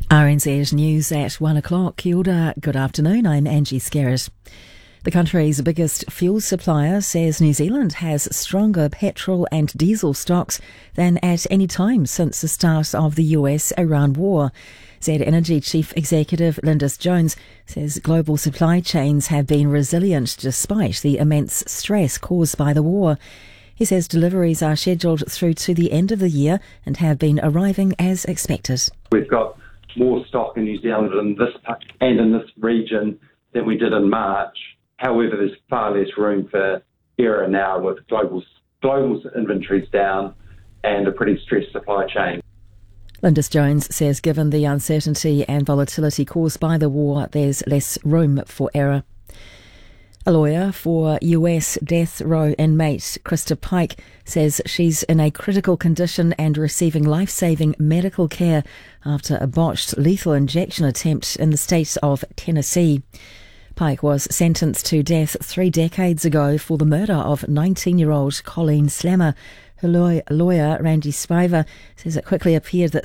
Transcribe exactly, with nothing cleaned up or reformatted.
R N Z News at one o'clock. Kia ora, good afternoon, I'm Angie Skerritt. The country's biggest fuel supplier says New Zealand has stronger petrol and diesel stocks than at any time since the start of the U S-Iran war. Z Energy Chief Executive Lindis Jones says global supply chains have been resilient despite the immense stress caused by the war. He says deliveries are scheduled through to the end of the year and have been arriving as expected. We've got more stock in New Zealand in this part and in this region than we did in March. However, there's far less room for error now with global global inventories down and a pretty stressed supply chain. Lindis Jones says given the uncertainty and volatility caused by the war, there's less room for error. A lawyer for U S death row inmate Krista Pike says she's in a critical condition and receiving life-saving medical care after a botched lethal injection attempt in the state of Tennessee. Pike was sentenced to death three decades ago for the murder of nineteen-year-old Colleen Slammer. Her lawyer, Randy Spiver, says it quickly appeared that